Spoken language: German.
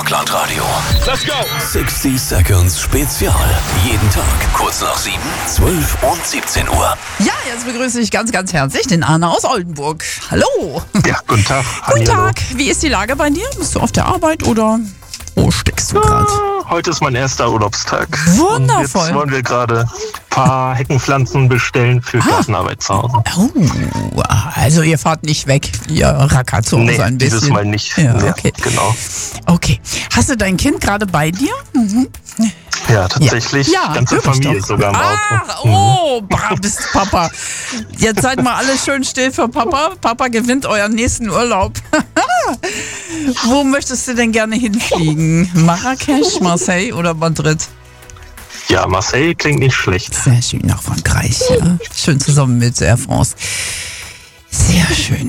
Parklandradio. Let's go! 60 Seconds Spezial. Jeden Tag kurz nach 7, 12 und 17 Uhr. Ja, jetzt begrüße ich ganz, ganz herzlich den Arne aus Oldenburg. Hallo. Ja, guten Tag. Guten Hallihallo. Tag. Wie ist die Lage bei dir? Bist du auf der Arbeit oder wo steckst du gerade? Heute ist mein erster Urlaubstag. Wundervoll. Und jetzt wollen wir gerade ein paar Heckenpflanzen bestellen für Gartenarbeit zu Hause. Oh, also ihr fahrt nicht weg, ihr rackert zu Hause ein bisschen. dieses Mal nicht. Ja, Nee, okay. Genau. Okay. Hast du dein Kind gerade bei dir? Ja, tatsächlich. Ja, ganze hör ich Familie doch. sogar im Auto. Oh, braves Papa. Jetzt seid mal alle schön still für Papa. Papa gewinnt euren nächsten Urlaub. Wo möchtest du denn gerne hinfliegen? Marrakesch, Marseille oder Madrid? Ja, Marseille klingt nicht schlecht. Sehr schön, nach Frankreich. Ja. Schön zusammen mit Air France. Sehr schön.